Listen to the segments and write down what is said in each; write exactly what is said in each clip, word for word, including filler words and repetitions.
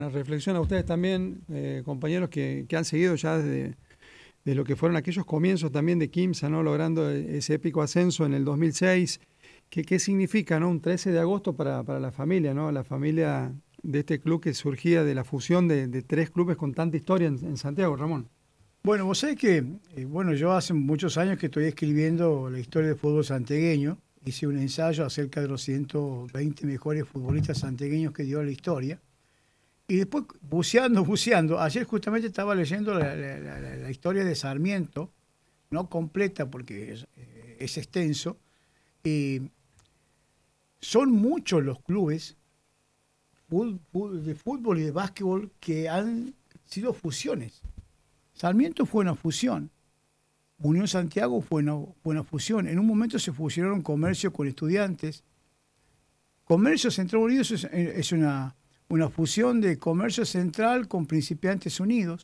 Una reflexión a ustedes también, eh, compañeros que, que han seguido ya desde de lo que fueron aquellos comienzos también de Quimsa, ¿no? Logrando ese épico ascenso en el dos mil seis. ¿Qué, qué significa, ¿no? Un trece de agosto para, para la familia, ¿no? La familia de este club que surgía de la fusión de, de tres clubes con tanta historia en, en Santiago, Ramón. Bueno, vos sabés que, eh, bueno, yo hace muchos años que estoy escribiendo la historia del fútbol santiagueño. Hice un ensayo acerca de los ciento veinte mejores futbolistas santiagueños que dio la historia. Y después, buceando, buceando, ayer justamente estaba leyendo la, la- la- la historia de Sarmiento, no completa porque es, eh, es extenso. Y son muchos los clubes fut- fut- de fútbol y de básquetbol que han sido fusiones. Sarmiento fue una fusión. Unión Santiago fue una, fue una fusión. En un momento se fusionaron comercio con estudiantes. Comercio Central Unidos es, es una, una fusión de Comercio Central con Principiantes Unidos.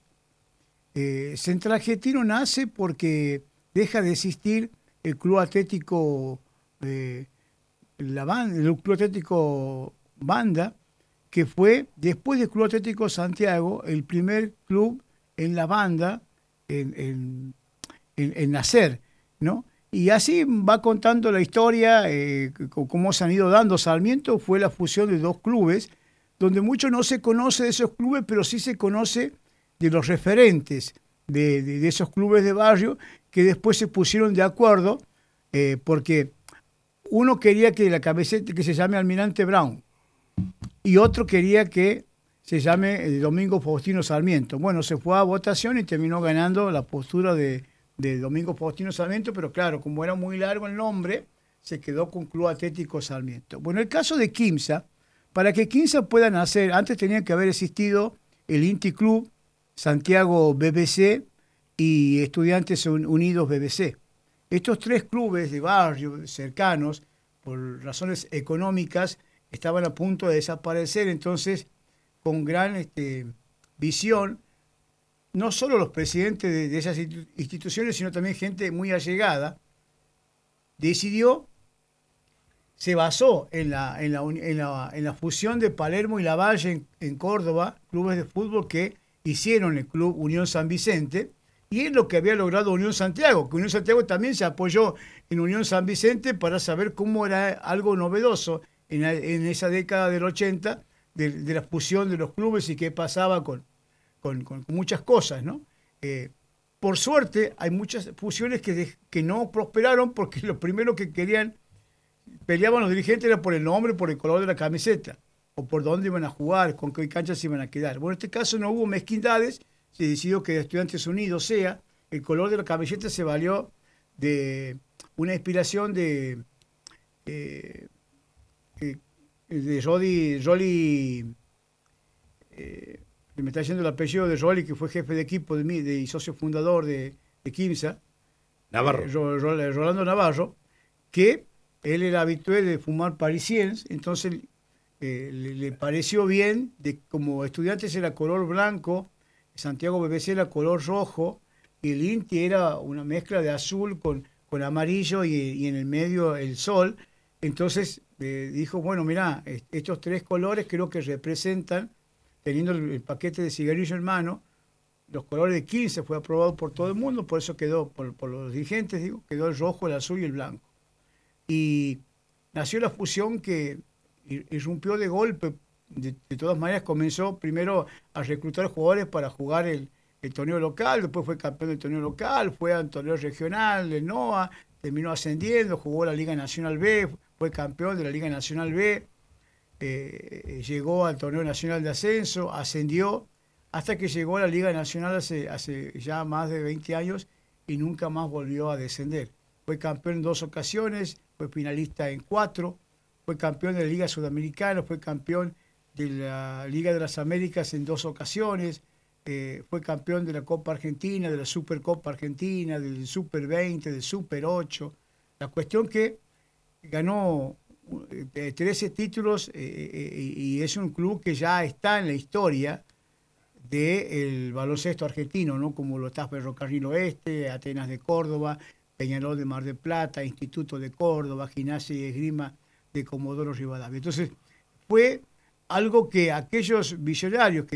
Eh, Central Argentino nace porque deja de existir el Club Atlético, eh, la Ban- el Club Atlético Banda, que fue, después del Club Atlético Santiago, el primer club en la banda en, en- en- en nacer, ¿no? Y así va contando la historia, eh, c- cómo se han ido dando. Sarmiento fue la fusión de dos clubes, donde mucho no se conoce de esos clubes, pero sí se conoce de los referentes de, de- de esos clubes de barrio, que después se pusieron de acuerdo, eh, porque uno quería que la camiseta que se llame Almirante Brown, y otro quería que se llame eh, Domingo Faustino Sarmiento. Bueno, se fue a votación y terminó ganando la postura de, de Domingo Faustino Sarmiento, pero claro, como era muy largo el nombre, se quedó con Club Atlético Sarmiento. Bueno, el caso de Quimsa, para que Quimsa pueda nacer, antes tenía que haber existido el Inti Club, Santiago B B C y Estudiantes Unidos B B C. Estos tres clubes de barrio cercanos, por razones económicas, estaban a punto de desaparecer. Entonces, con gran este, visión, no solo los presidentes de, de esas instituciones, sino también gente muy allegada, decidió, se basó en la, en la, en la, en la fusión de Palermo y Lavalle en, en Córdoba, clubes de fútbol que hicieron el Club Unión San Vicente, y es lo que había logrado Unión Santiago, que Unión Santiago también se apoyó en Unión San Vicente para saber cómo era algo novedoso en, en esa década del ochenta, de, de la fusión de los clubes y qué pasaba con, con, con muchas cosas, ¿no? Eh, por suerte, hay muchas fusiones que, de, que no prosperaron porque lo primero que querían, peleaban los dirigentes era por el nombre, por el color de la camiseta, o por dónde iban a jugar, con qué canchas iban a quedar. Bueno, en este caso no hubo mezquindades, se decidió que Estudiantes Unidos sea, el color de la camiseta se valió de una inspiración de, eh, eh, de Rodi, Rolly, eh, me está diciendo el apellido de Rolly, que fue jefe de equipo de mí, de, y socio fundador de, de Quimsa, Navarro. eh, Ro- Ro- Rolando Navarro, que él era habitué de fumar parisiens, entonces eh, le, le pareció bien, de, como Estudiantes era color blanco, Santiago B B C era color rojo, y el Inti era una mezcla de azul con, con amarillo y, y en el medio el sol. Entonces eh, dijo, bueno, mirá, est- estos tres colores creo que representan, teniendo el, el paquete de cigarrillo en mano, los colores de quince fue aprobado por todo el mundo, por eso quedó, por, por los dirigentes, digo, quedó el rojo, el azul y el blanco. Y nació la fusión que ir- irrumpió de golpe. De, de todas maneras comenzó primero a reclutar jugadores para jugar el, el torneo local, después fue campeón del torneo local, fue al torneo regional del NOA, terminó ascendiendo, jugó la Liga Nacional B, fue campeón de la Liga Nacional B, eh, llegó al torneo nacional de ascenso, ascendió, hasta que llegó a la Liga Nacional hace, hace ya más de veinte años y nunca más volvió a descender. Fue campeón en dos ocasiones, fue finalista en cuatro, fue campeón de la Liga Sudamericana, fue campeón de la Liga de las Américas en dos ocasiones, eh, fue campeón de la Copa Argentina, de la Supercopa Argentina, del Super veinte, del Super ocho. La cuestión que ganó eh, trece títulos, eh, eh, y es un club que ya está en la historia del baloncesto argentino, ¿no? Como lo está Ferrocarril Oeste, Atenas de Córdoba, Peñarol de Mar del Plata, Instituto de Córdoba, Gimnasia y Esgrima de Comodoro Rivadavia. Entonces, fue algo que aquellos visionarios que